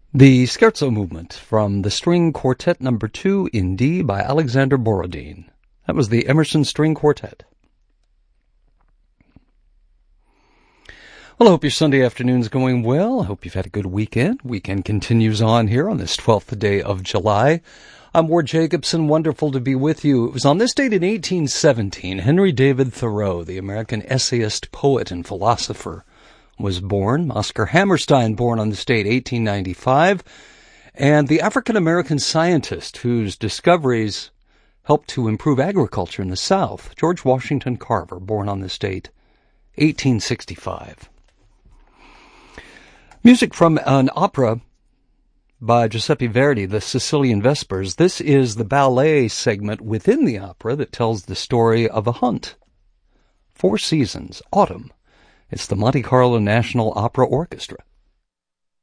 The Scherzo Movement from the String Quartet No. 2 in D by Alexander Borodin. That was the Emerson String Quartet. Well, I hope your Sunday afternoon's going well. I hope you've had a good weekend. Weekend continues on here on this 12th day of July. I'm Ward Jacobson. Wonderful to be with you. It was on this date in 1817, Henry David Thoreau, the American essayist, poet, and philosopher, was born. Oscar Hammerstein, born on this date, 1895. And the African-American scientist whose discoveries helped to improve agriculture in the South, George Washington Carver, born on this date, 1865. Music from an opera by Giuseppe Verdi, the Sicilian Vespers. This is the ballet segment within the opera that tells the story of a hunt. 4 seasons, autumn. It's the Monte Carlo National Opera Orchestra.